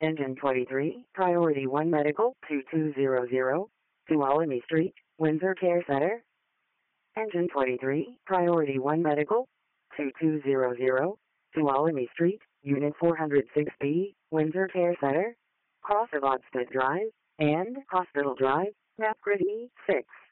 Engine 23, Priority 1 Medical, 2200, Tuolumne Street, Windsor Care Center. Engine 23, Priority 1 Medical, 2200, Tuolumne Street, Unit 406B, Windsor Care Center. Cross of Odsted Drive and Hospital Drive, Napgrid E6.